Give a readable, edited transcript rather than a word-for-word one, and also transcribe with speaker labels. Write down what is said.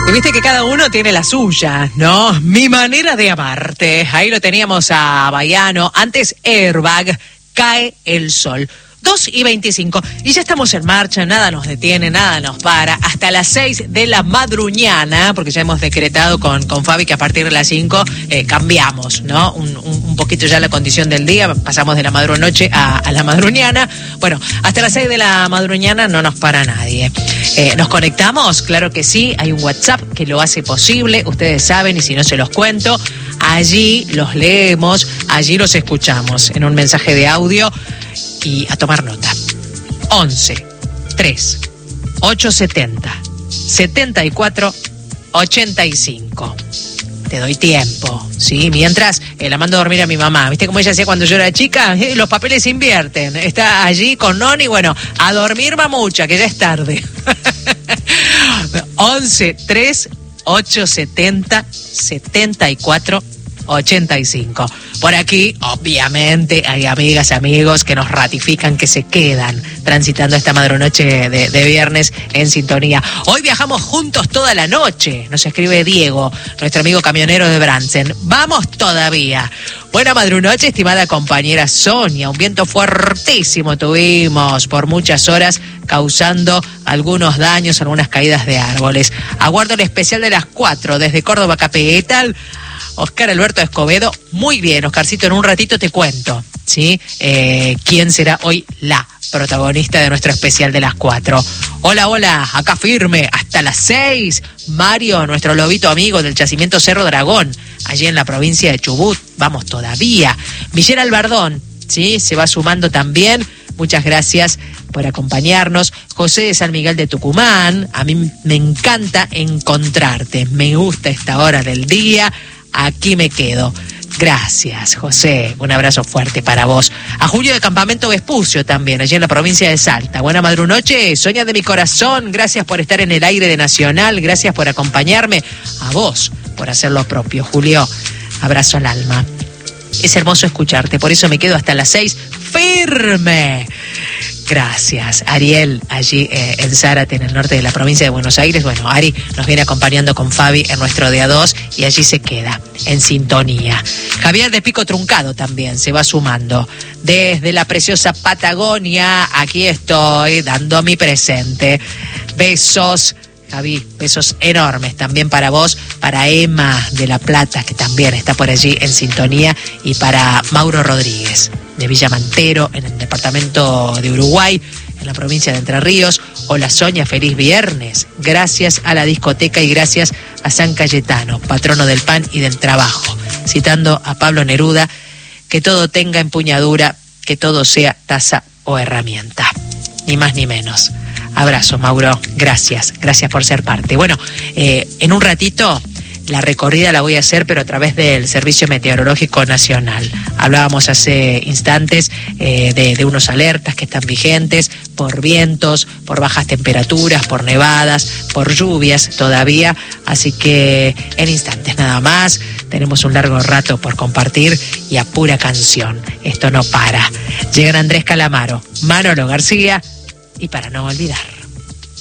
Speaker 1: Y viste que cada uno tiene la suya, ¿no? Mi manera de amarte. Ahí lo teníamos a Baiano. Antes Airbag, Cae el Sol. 2:25. Y ya estamos en marcha, nada nos detiene, nada nos para. Hasta las 6 de la madruñana, porque ya hemos decretado con Fabi que a partir de las 5 cambiamos, ¿no? Un poquito ya la condición del día, pasamos de la madrunoche a la madruñana. Bueno, hasta las 6 de la madruñana no nos para nadie. ¿Nos conectamos? Claro que sí, hay un WhatsApp que lo hace posible, ustedes saben, y si no se los cuento, allí los leemos, allí los escuchamos en un mensaje de audio. Y a tomar nota. 11 3 870 74 85. Te doy tiempo, ¿sí? Mientras la mando a dormir a mi mamá. ¿Viste cómo ella hacía cuando yo era chica? Los papeles se invierten. Está allí con Noni, bueno, a dormir mamucha, que ya es tarde. 11 3 870 74 85. Por aquí, obviamente, hay amigas y amigos que nos ratifican que se quedan transitando esta madrunoche de viernes en sintonía. Hoy viajamos juntos toda la noche, nos escribe Diego, nuestro amigo camionero de Bransen. ¡Vamos todavía! Buena madrunoche, estimada compañera Sonia. Un viento fuertísimo tuvimos por muchas horas, causando algunos daños, algunas caídas de árboles. Aguardo el especial de las 4 desde Córdoba Capital. Oscar Alberto Escobedo, muy bien, Oscarcito, en un ratito te cuento, ¿sí? ¿Quién será hoy la protagonista de nuestro especial de las 4? Hola, acá firme, hasta las 6. Mario, nuestro lobito amigo del yacimiento Cerro Dragón, allí en la provincia de Chubut, vamos todavía. Michelle Albardón, ¿sí? Se va sumando también. Muchas gracias por acompañarnos. José de San Miguel de Tucumán, a mí me encanta encontrarte, me gusta esta hora del día. Aquí me quedo. Gracias, José. Un abrazo fuerte para vos. A Julio de Campamento Vespucio también, allí en la provincia de Salta. Buena madrunoche, Sonia de mi corazón. Gracias por estar en el aire de Nacional. Gracias por acompañarme. A vos por hacer lo propio, Julio. Abrazo al alma. Es hermoso escucharte, por eso me quedo hasta las 6. ¡Firme! Gracias, Ariel, allí en Zárate, en el norte de la provincia de Buenos Aires. Bueno, Ari nos viene acompañando con Fabi en nuestro día 2 y allí se queda, en sintonía. Javier de Pico Truncado también se va sumando. Desde la preciosa Patagonia, aquí estoy dando mi presente. Besos, Javi, besos enormes también para vos, para Emma de La Plata, que también está por allí en sintonía, y para Mauro Rodríguez, de Villa Mantero, en el departamento de Uruguay, en la provincia de Entre Ríos. Hola Sonia, feliz viernes. Gracias a la discoteca y gracias a San Cayetano, patrono del pan y del trabajo. Citando a Pablo Neruda, que todo tenga empuñadura, que todo sea taza o herramienta. Ni más ni menos. Abrazo, Mauro. Gracias por ser parte. Bueno, en un ratito la recorrida la voy a hacer, pero a través del Servicio Meteorológico Nacional. Hablábamos hace instantes de unos alertas que están vigentes por vientos, por bajas temperaturas, por nevadas, por lluvias todavía. Así que en instantes nada más. Tenemos un largo rato por compartir y a pura canción. Esto no para. Llegan Andrés Calamaro, Manolo García y Para No Olvidar.